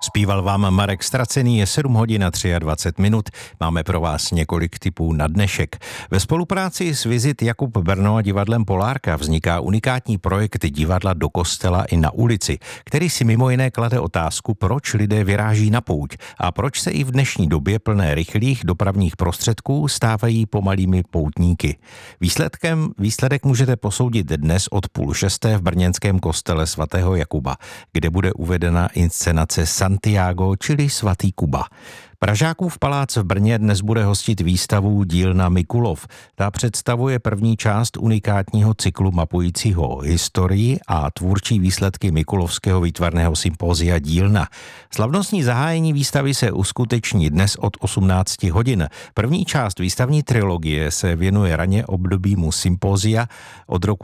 Zpíval vám Marek Stracený, je 7 hodin a 23 minut. Máme pro vás několik tipů na dnešek. Ve spolupráci s Visit Jakub Brno a divadlem Polárka vzniká unikátní projekt Divadla do kostela i na ulici, který si mimo jiné klade otázku, proč lidé vyráží na pouť a proč se i v dnešní době plné rychlých dopravních prostředků stávají pomalými poutníky. Výsledek můžete posoudit dnes od 5:30 v brněnském kostele svatého Jakuba, kde bude uvedena inscenace Santiago, čili svatý Kuba. Pražákův palác v Brně dnes bude hostit výstavu Dílna Mikulov. Ta představuje první část unikátního cyklu mapujícího historii a tvůrčí výsledky Mikulovského výtvarného sympózia Dílna. Slavnostní zahájení výstavy se uskuteční dnes od 18 hodin. První část výstavní trilogie se věnuje raně obdobímu sympózia od roku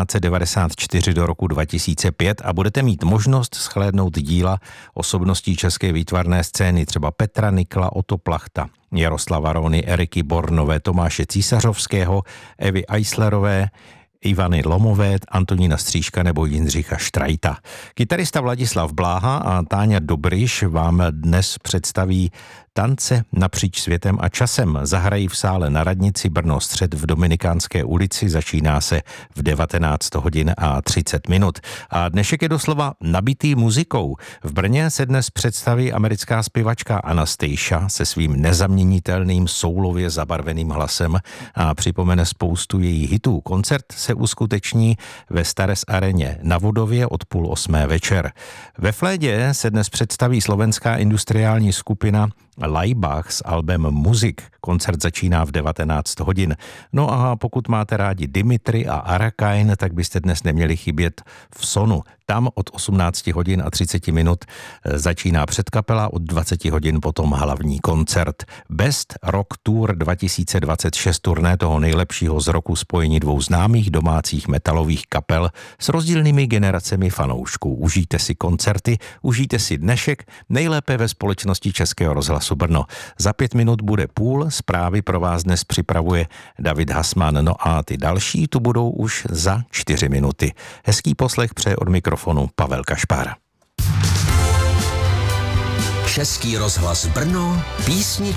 1994 do roku 2005 a budete mít možnost shlédnout díla osobností české výtvarné scény, třeba Petra Nikla, Otto Plachta, Jaroslava Rony, Eriky Bornové, Tomáše Císařovského, Evy Eislerové, Ivany Lomové, Antonína Stříška nebo Jindřicha Štrajta. Kytarista Vladislav Bláha a Táňa Dobryš vám dnes představí Tance napříč světem a časem. Zahrají v sále na radnici Brno Střed v Dominikánské ulici, začíná se v 19 hodin a 30 minut. A dnešek je doslova nabitý muzikou. V Brně se dnes představí americká zpěvačka Anastasia se svým nezaměnitelným soulově zabarveným hlasem a připomene spoustu jejich hitů. Koncert se uskuteční ve Stares Areně na Vodově od 7:30 večer. Ve Flédě se dnes představí slovenská industriální skupina Laibach s albem Muzik. Koncert začíná v 19 hodin. No a pokud máte rádi Dimitri a Arakain, tak byste dnes neměli chybět v Sonu. Tam od 18 hodin a 30 minut začíná předkapela, od 20 hodin potom hlavní koncert. Best Rock Tour 2026, turné toho nejlepšího z roku, spojení dvou známých domácích metalových kapel s rozdílnými generacemi fanoušků. Užijte si koncerty, užijte si dnešek, nejlépe ve společnosti Českého rozhlasu Brno. Za 5 minut bude půl, zprávy pro vás dnes připravuje David Hasman, no a ty další tu budou už za 4 minuty. Hezký poslech přeje od mikrofonu Pavel Kašpar. Český rozhlas Brno, písničky